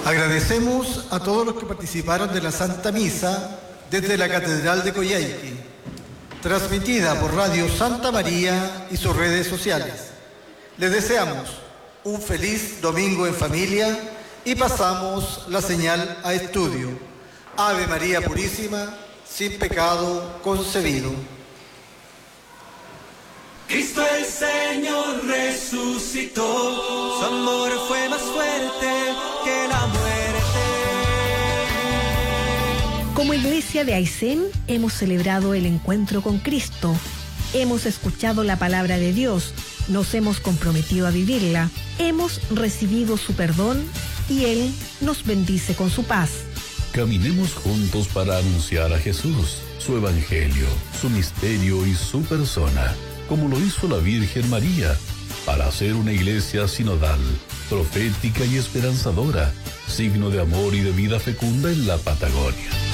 Agradecemos a todos los que participaron de la Santa Misa desde la Catedral de Coyhaique, transmitida por Radio Santa María y sus redes sociales. Les deseamos un feliz domingo en familia y pasamos la señal a estudio. Ave María Purísima, sin pecado concebido. Cristo el Señor resucitó, su amor fue más fuerte que la muerte. Como iglesia de Aysén hemos celebrado el encuentro con Cristo, hemos escuchado la palabra de Dios, nos hemos comprometido a vivirla, hemos recibido su perdón y Él nos bendice con su paz. Caminemos juntos para anunciar a Jesús, su evangelio, su misterio y su persona, como lo hizo la Virgen María, para hacer una iglesia sinodal, profética y esperanzadora, signo de amor y de vida fecunda en la Patagonia.